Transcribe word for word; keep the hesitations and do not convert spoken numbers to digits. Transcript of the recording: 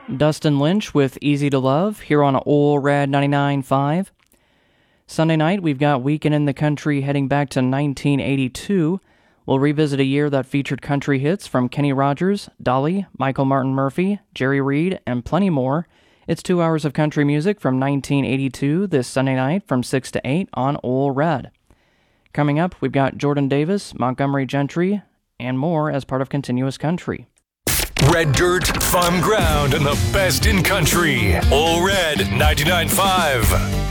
Dustin Lynch with Easy to Love here on Ole Rad ninety-nine point five. Sunday night, we've got Weekend in the Country heading back to nineteen eighty-two. We'll revisit a year that featured country hits from Kenny Rogers, Dolly, Michael Martin Murphey, Jerry Reed, and plenty more. It's two hours of country music from nineteen eighty-two this Sunday night from six to eight on Ole Red. Coming up, we've got Jordan Davis, Montgomery Gentry, and more as part of Continuous Country. Red dirt, farm ground, and the best in country. Ole Red ninety-nine point five.